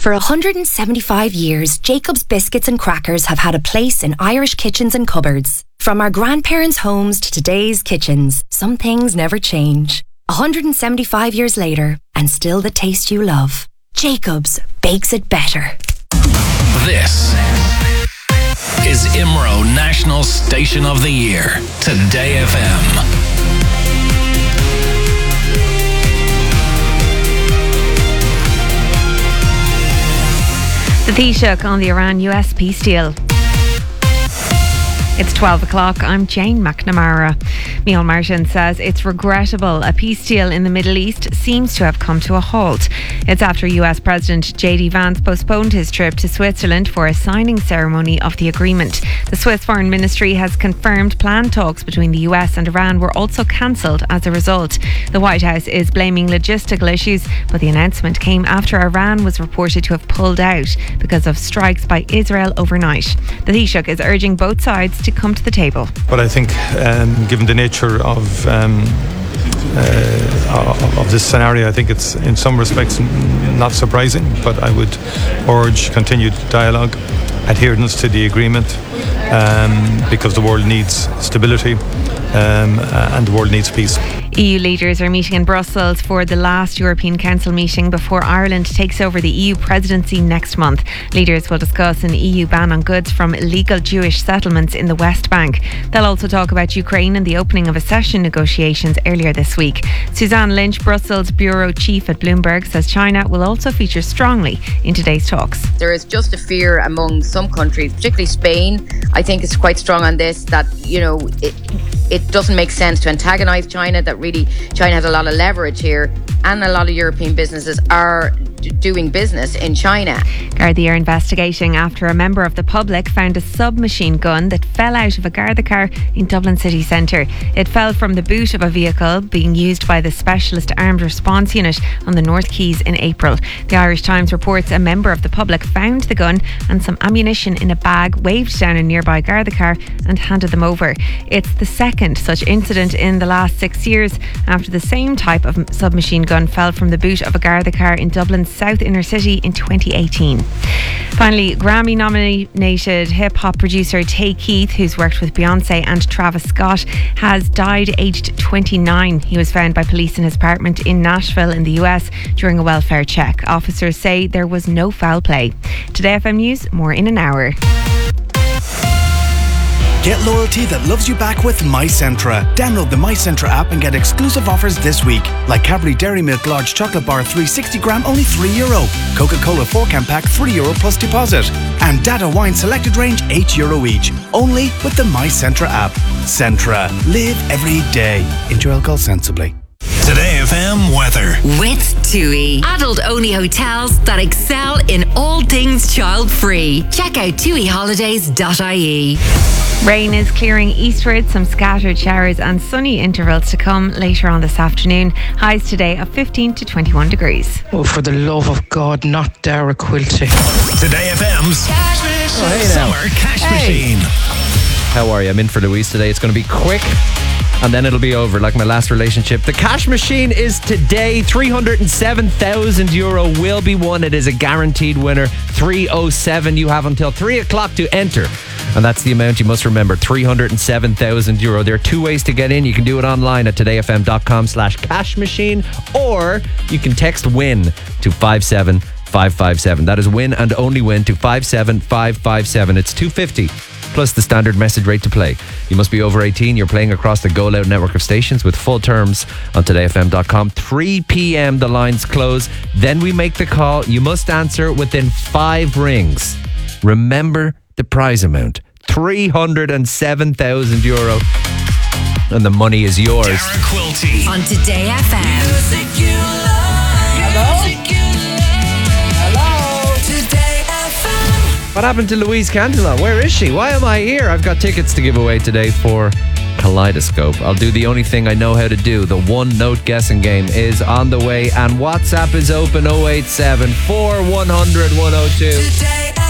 For 175 years, Jacob's Biscuits and Crackers have had a place in Irish kitchens and cupboards. From our grandparents' homes to today's kitchens, some things never change. 175 years later, and still the taste you love. Jacob's bakes it better. This is IMRO National Station of the Year, Today FM. The Taoiseach on the Iran-US peace deal. It's 12 o'clock. I'm Jane McNamara. Micheál Martin says it's regrettable a peace deal in the Middle East seems to have come to a halt. It's after US President J.D. Vance postponed his trip to Switzerland for a signing ceremony of the agreement. The Swiss Foreign Ministry has confirmed planned talks between the US and Iran were also cancelled as a result. The White House is blaming logistical issues, but the announcement came after Iran was reported to have pulled out because of strikes by Israel overnight. The Taoiseach is urging both sides to come to the table. But I think, given the nature of this scenario, I think it's in some respects not surprising, but I would urge continued dialogue, adherence to the agreement, because the world needs stability and the world needs peace. EU leaders are meeting in Brussels for the last European Council meeting before Ireland takes over the EU presidency next month. Leaders will discuss an EU ban on goods from illegal Jewish settlements in the West Bank. They'll also talk about Ukraine and the opening of accession negotiations earlier this week. Suzanne Lynch, Brussels bureau chief at Bloomberg, says China will also feature strongly in today's talks. There is just a fear among some countries, particularly Spain. I think it's quite strong on this, that, you know, it doesn't make sense to antagonise China, that really China has a lot of leverage here, and a lot of European businesses are doing business in China. Gardaí are investigating after a member of the public found a submachine gun that fell out of a Garda car in Dublin city centre. It fell from the boot of a vehicle being used by the Specialist Armed Response Unit on the North Quays in April. The Irish Times reports a member of the public found the gun and some ammunition in a bag, waved down a nearby Garda car and handed them over. It's the second such incident in the last 6 years after the same type of submachine gun fell from the boot of a Garda car in Dublin's South Inner City in 2018. Finally, Grammy-nominated hip-hop producer Tay Keith, who's worked with Beyonce and Travis Scott, has died aged 29. He was found by police in his apartment in Nashville in the US during a welfare check. Officers say there was no foul play. Today FM News, more in an hour. Get loyalty that loves you back with MyCentra. Download the MyCentra app and get exclusive offers this week. Like Cadbury Dairy Milk Large Chocolate Bar 360 gram, only €3. Coca-Cola 4-can pack, €3 plus deposit. And Dada Wine Selected Range, €8 each. Only with the MyCentra app. Centra. Live every day. Enjoy alcohol sensibly. Today FM weather. With TUI. Adult-only hotels that excel in all things child-free. Check out tuiholidays.ie. Rain is clearing eastward, some scattered showers and sunny intervals to come later on this afternoon. Highs today of 15 to 21 degrees. Oh, for the love of God, not Dara Quilty. Today FM's Summer Cash Machine. How are you? I'm in for Louise today. It's going to be quick, and then it'll be over like my last relationship. The cash machine is today. €307,000 will be won. It is a guaranteed winner. 307. You have until 3 o'clock to enter. And that's the amount you must remember, €307,000. There are two ways to get in. You can do it online at todayfm.com/cash machine, or you can text WIN to 57557. That is WIN and only WIN to 57557. It's $2.50 plus the standard message rate to play. You must be over 18. You're playing across the Go Loud network of stations with full terms on todayfm.com. 3 p.m. the lines close. Then we make the call. You must answer within 5 rings. Remember the prize amount, €307,000, and the money is yours. Dara Quilty on Today FM. Music you love. Hello. Today FM. What happened to Louise Cantillon? Where is she? Why am I here? I've got tickets to give away today for Kaleidoscope. I'll do the only thing I know how to do. The one-note guessing game is on the way, and WhatsApp is open 087 4100 102.